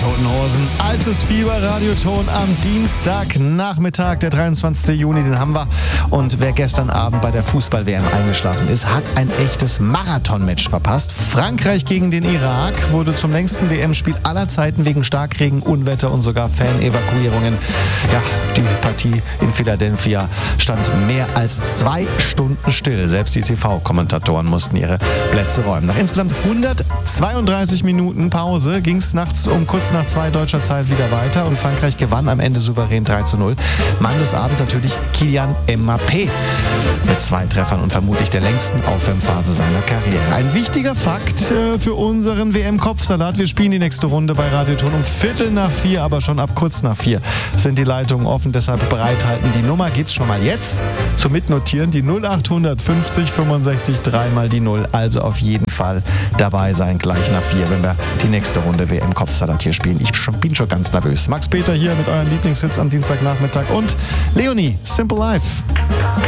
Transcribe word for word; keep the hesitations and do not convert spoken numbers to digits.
Toten Hosen. Altes Fieber, Radioton am Dienstagnachmittag, der dreiundzwanzigsten Juni, den haben wir. Und wer gestern Abend bei der Fußball-W M eingeschlafen ist, hat ein echtes Marathon-Match verpasst. Frankreich gegen den Irak wurde zum längsten W M-Spiel aller Zeiten wegen Starkregen, Unwetter und sogar Fan-Evakuierungen. Ja, die Partie in Philadelphia stand mehr als zwei Stunden still. Selbst die T V-Kommentatoren mussten ihre Plätze räumen. Nach insgesamt hundertzweiunddreißig Minuten Pause ging es nachts um kurz nach zwei deutscher Zeit wieder weiter und Frankreich gewann am Ende souverän drei zu null. Mann des Abends natürlich Kylian Mbappé mit zwei Treffern und vermutlich der längsten Aufwärmphase seiner Karriere. Ein wichtiger Fakt äh, für unseren W M-Kopfsalat. Wir spielen die nächste Runde bei Radioton um Viertel nach vier, aber schon ab kurz nach vier sind die Leitungen offen. Deshalb bereithalten. Die Nummer gibt's schon mal jetzt zum Mitnotieren. Die null acht fünfzig fünfundsechzig dreimal die null. Also auf jeden Fall dabei sein, gleich nach vier, wenn wir die nächste Runde W M-Kopfsalat hier spielen. Ich schon, bin schon ganz nervös. Max Peter hier mit euren Lieblingshits am Dienstagnachmittag und Leonie, Simple Life.